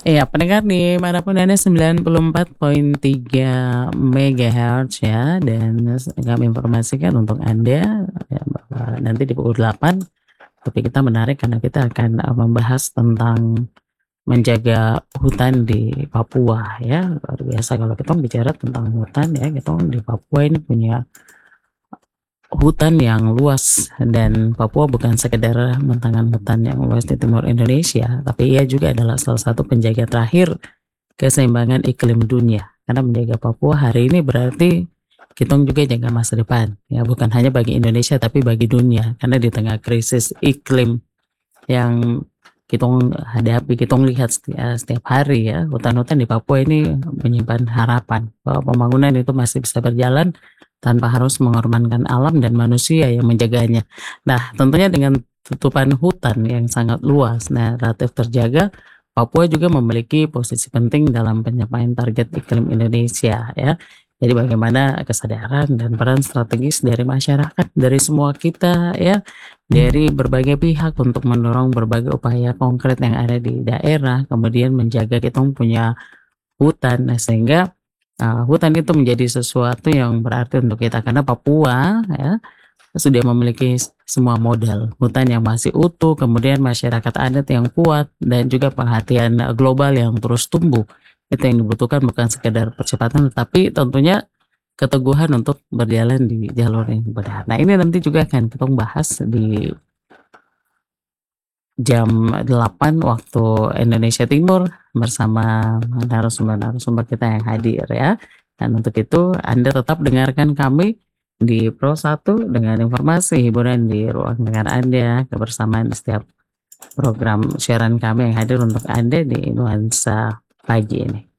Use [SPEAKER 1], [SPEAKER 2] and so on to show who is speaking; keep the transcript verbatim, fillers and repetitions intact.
[SPEAKER 1] Iya, pendengar dimanapun Anda sembilan puluh empat koma tiga megahertz ya, dan s kami informasikan untuk Anda ya bahwa nanti di pukul delapan topik kita menarik karena kita akan, eee, membahas tentang menjaga hutan di Papua ya. Luar biasa kalau kitong bicara tentang hutan ya, kitong di Papua ini punya hutan yang luas dan Papua bukan sekedar bentangan hutan yang luas di timur Indonesia, tapi ia juga adalah salah satu penjaga terakhir keseimbangan iklim dunia. Karena menjaga Papua hari ini berarti kitong juga jaga masa depan, ya bukan hanya bagi Indonesia tapi bagi dunia. Karena di tengah krisis iklim yang kitong hadapi, kitong lihat seti eee, setiap hari ya, hutan-hutan di Papua ini menyimpan harapan bahwa pembangunan itu masih bisa berjalan tanpa harus mengorbankan alam dan manusia yang menjaganya. Nah, tentunya dengan tutupan hutan yang sangat luas, nah relatif terjaga, Papua juga memiliki posisi penting dalam pencapaian target iklim Indonesia ya. Jadi bagaimana kesadaran dan peran strategis dari masyarakat, dari semua kita ya, dari berbagai pihak untuk mendorong berbagai upaya konkret yang ada di daerah, kemudian menjaga kitong punya hutan. Nah, sehingga, eee, hutan itu menjadi sesuatu yang berarti untuk kita karena Papua ya, sudah memiliki s semua modal, hutan yang masih utuh, kemudian masyarakat adat yang kuat, dan juga perhatian, eee, global yang terus tumbuh. Itu yang dibutuhkan bukan sekedar percepatan, tetapi tentunya keteguhan untuk berjalan di jalur yang benar. Nah, ini nanti juga akan kitong bahas di jam delapan waktu Indonesia Timur bersama narasumber-narasumber kita yang hadir ya. Dan untuk itu Anda tetap dengarkan kami di Pro satu dengan informasi hiburan di ruang dengar Anda, kebersamaan di setiap program siaran kami yang hadir untuk Anda di nuansa pagi ini.